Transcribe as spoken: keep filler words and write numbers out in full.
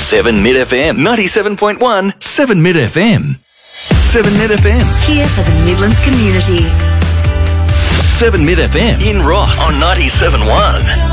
seven Mid F M. ninety-seven point one, seven Mid F M. seven Mid F M. Here for the Midlands community. seven Mid F M in Ross on ninety-seven point one.